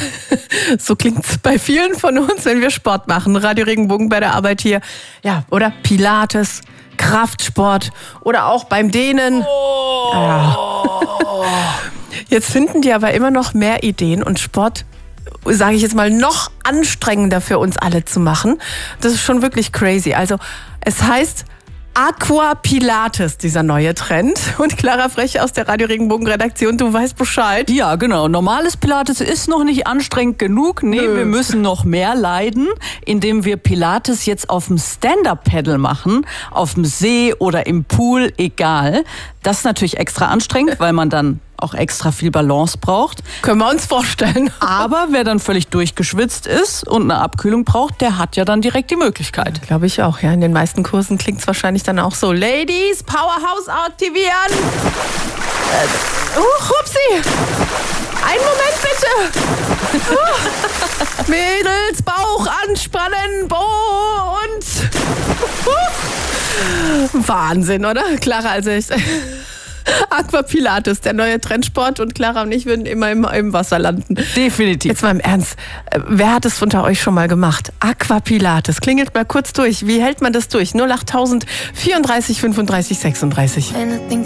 So klingt's bei vielen von uns, wenn wir Sport machen. Radio Regenbogen bei der Arbeit hier. Ja, oder Pilates, Kraftsport oder auch beim Dehnen. Oh. Ja. Jetzt finden die aber immer noch mehr Ideen und Sport, sage ich jetzt mal, noch anstrengender für uns alle zu machen. Das ist schon wirklich crazy. Also es heißt Aquapilates, dieser neue Trend. Und Clara Frech aus der Radio Regenbogen Redaktion, du weißt Bescheid. Ja, genau. Normales Pilates ist noch nicht anstrengend genug. Nee, wir müssen noch mehr leiden, indem wir Pilates jetzt auf dem Stand-Up-Paddle machen, auf dem See oder im Pool, egal. Das ist natürlich extra anstrengend, weil man dann auch extra viel Balance braucht. Können wir uns vorstellen. Aber wer dann völlig durchgeschwitzt ist und eine Abkühlung braucht, der hat ja dann direkt die Möglichkeit. Glaube ich auch, ja. In den meisten Kursen klingt es wahrscheinlich dann auch so. Ladies, Powerhouse aktivieren. Hupsi. Einen Moment bitte. Mädels, Bauch anspannen. Und Wahnsinn, oder? Clara, also ich... Aquapilates, der neue Trendsport, und Clara und ich würden immer im Wasser landen. Definitiv. Jetzt mal im Ernst, wer hat es unter euch schon mal gemacht? Aquapilates, klingelt mal kurz durch. Wie hält man das durch? 08000 34 35 36.